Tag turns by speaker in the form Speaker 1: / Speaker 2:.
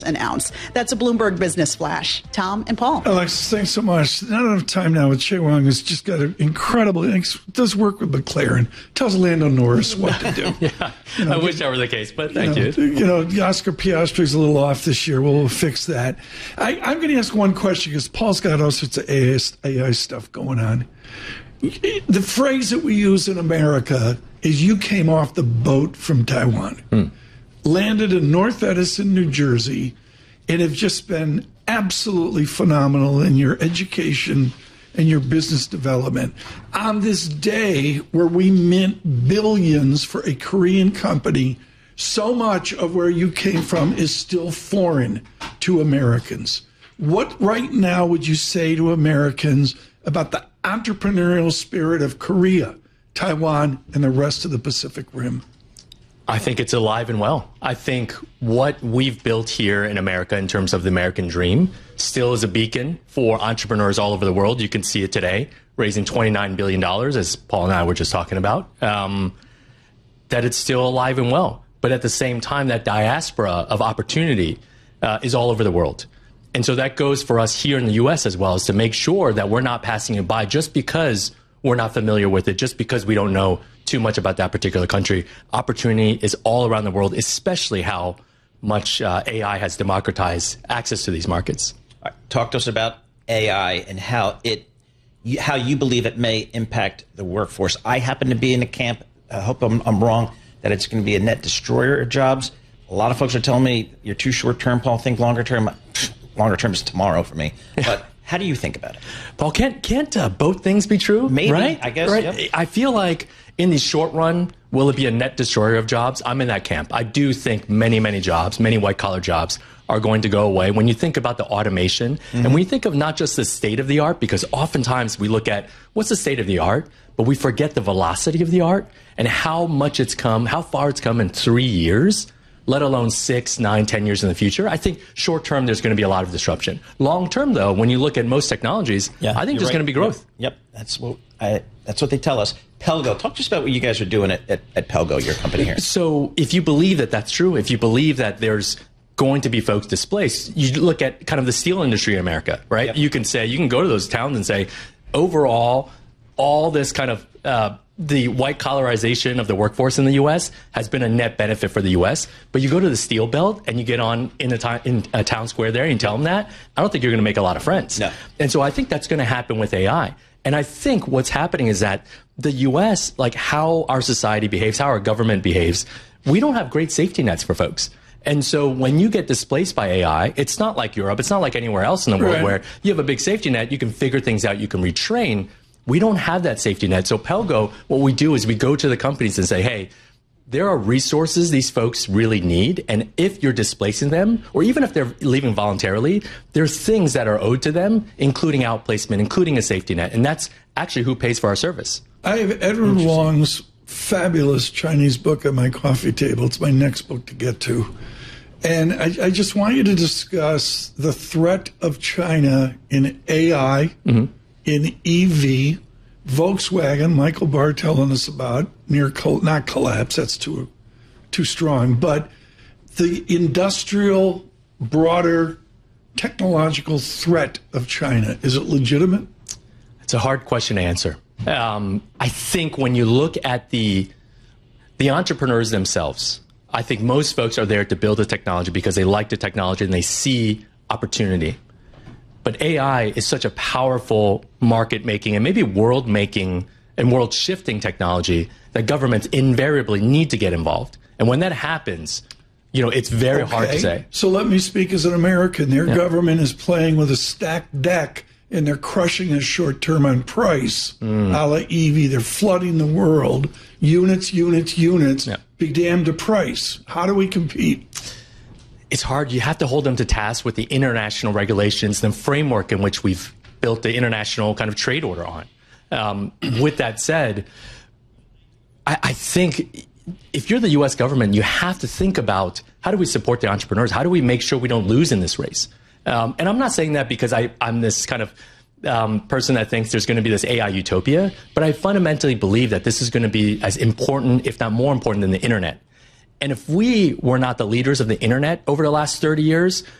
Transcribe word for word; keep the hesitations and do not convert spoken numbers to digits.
Speaker 1: an ounce. That's a Bloomberg Business Flash. Tom and Paul.
Speaker 2: Alex, thanks so much. Not enough time now with Shea Wang, who's just got an incredible, does work with McLaren, tells Lando Norris what to do.
Speaker 3: yeah,
Speaker 2: you know,
Speaker 3: I wish that were the case, but thank
Speaker 2: you. Know,
Speaker 3: you.
Speaker 2: You know, Oscar Piastri's a little off this year. We'll fix that. I, I'm going to ask one question because Paul's got all sorts of A I stuff going on. The phrase that we use in America is you came off the boat from Taiwan. Hmm. Landed in North Edison, New Jersey, and have just been absolutely phenomenal in your education and your business development. On this day where we mint billions for a Korean company, so much of where you came from is still foreign to Americans. What right now would you say to Americans about the entrepreneurial spirit of Korea, Taiwan, and the rest of the Pacific Rim?
Speaker 3: I think it's alive and well. I think what we've built here in America in terms of the American dream still is a beacon for entrepreneurs all over the world. You can see it today, raising twenty-nine billion dollars, as Paul and I were just talking about, um, that it's still alive and well. But at the same time, that diaspora of opportunity uh, is all over the world. And so that goes for us here in the U S as well, is to make sure that we're not passing it by just because we're not familiar with it, just because we don't know too much about that particular country. Opportunity is all around the world, especially how much uh, A I has democratized access to these markets.
Speaker 4: Right. Talk to us about A I and how it, how you believe it may impact the workforce. I happen to be in a camp, I hope I'm, I'm wrong, that it's going to be a net destroyer of jobs. A lot of folks are telling me you're too short term, Paul. Think longer term. Longer term is tomorrow for me. But how do you think about it?
Speaker 3: Paul, can't can't uh, both things be true?
Speaker 4: Maybe,
Speaker 3: right?
Speaker 4: I guess.
Speaker 3: Right?
Speaker 4: Yep.
Speaker 3: I feel like in the short run, will it be a net destroyer of jobs? I'm in that camp. I do think many, many jobs, many white-collar jobs are going to go away. When you think about the automation, mm-hmm. and when you think of not just the state of the art, because oftentimes we look at what's the state of the art, but we forget the velocity of the art and how much it's come, how far it's come in three years, let alone six, nine, ten years in the future. I think short term, there's going to be a lot of disruption. Long term, though, when you look at most technologies, yeah, I think there's right. going to be growth.
Speaker 4: Yep, yep. That's what I, that's what they tell us. Pelgo, talk to us about what you guys are doing at, at, at Pelgo, your company here.
Speaker 3: So if you believe that that's true, if you believe that there's going to be folks displaced, you look at kind of the steel industry in America, right? Yep. You can say, you can go to those towns and say, overall, all this kind of uh, the white collarization of the workforce in the U S has been a net benefit for the U S. But you go to the steel belt and you get on in a, t- in a town square there and you tell them that, I don't think you're going to make a lot of friends.
Speaker 4: No.
Speaker 3: And so I think that's going to happen with A I. And I think what's happening is that the U S, like how our society behaves, how our government behaves, we don't have great safety nets for folks. And so when you get displaced by A I, it's not like Europe, it's not like anywhere else in the world right. where you have a big safety net, you can figure things out, you can retrain. We don't have that safety net. So Pelgo, what we do is we go to the companies and say, hey, there are resources these folks really need. And if you're displacing them, or even if they're leaving voluntarily, there are things that are owed to them, including outplacement, including a safety net. And that's actually who pays for our service.
Speaker 2: I have Edward Wong's fabulous Chinese book at my coffee table. It's my next book to get to. And I, I just want you to discuss the threat of China in A I, mm-hmm. in E V, Volkswagen, Michael Barr telling us about, near col- not collapse, that's too too strong, but the industrial, broader, technological threat of China. Is it legitimate?
Speaker 3: It's a hard question to answer. Um, I think when you look at the the entrepreneurs themselves, I think most folks are there to build a technology because they like the technology and they see opportunity. But A I is such a powerful market-making and maybe world-making and world-shifting technology that governments invariably need to get involved. And when that happens, you know, it's very okay. hard to say.
Speaker 2: So let me speak as an American. Their yeah. government is playing with a stacked deck, and they're crushing us short-term on price, mm. a la E V. They're flooding the world. Units, units, units. Yeah. Be damned to price. How do we compete?
Speaker 3: It's hard. You have to hold them to task with the international regulations, the framework in which we've built the international kind of trade order on. Um, with that said, I, I think if you're the U S government, you have to think about how do we support the entrepreneurs? How do we make sure we don't lose in this race? Um, and I'm not saying that because I, I'm this kind of um, person that thinks there's going to be this A I utopia, but I fundamentally believe that this is going to be as important, if not more important than the internet. And if we were not the leaders of the internet over the last thirty years,